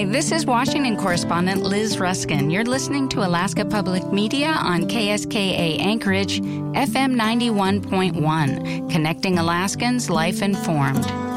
this is Washington correspondent Liz Ruskin. You're listening to Alaska Public Media on KSKA Anchorage, FM 91.1, connecting Alaskans life informed.